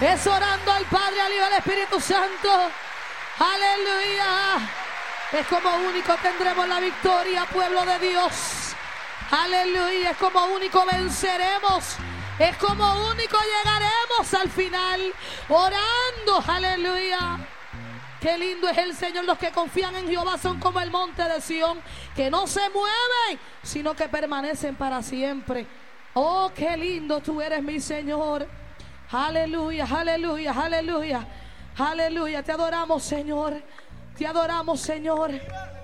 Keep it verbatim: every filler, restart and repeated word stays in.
Es orando al Padre, al Hijo y al Espíritu Santo. Aleluya. Es como único tendremos la victoria, pueblo de Dios. Aleluya. Es como único venceremos. Es como único llegaremos al final. Orando. Aleluya. Qué lindo es el Señor. Los que confían en Jehová son como el monte de Sión, que no se mueven, sino que permanecen para siempre. Oh, qué lindo tú eres, mi Señor. Aleluya, aleluya, aleluya. Aleluya. Te adoramos, Señor. Te adoramos, Señor.